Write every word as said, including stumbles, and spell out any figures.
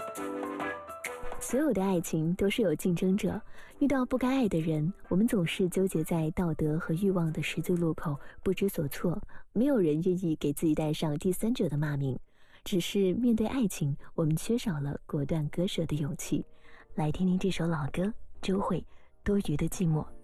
所有的爱情都是有竞争者，遇到不该爱的人，我们总是纠结在道德和欲望的十字路口，不知所措。没有人愿意给自己带上第三者的骂名，只是面对爱情，我们缺少了果断割舍的勇气。来听听这首老歌，周蕙，多余的寂寞。